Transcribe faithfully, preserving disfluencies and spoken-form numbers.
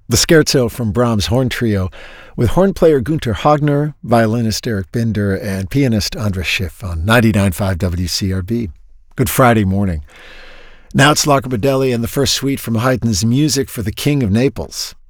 The Scherzo from Brahms' Horn Trio, with horn player Gunter Hagner, violinist Eric Binder, and pianist Andras Schiff on ninety-nine point five W C R B. Good Friday morning. Now it's Largo Baddelli and the first suite from Haydn's Music for the King of Naples.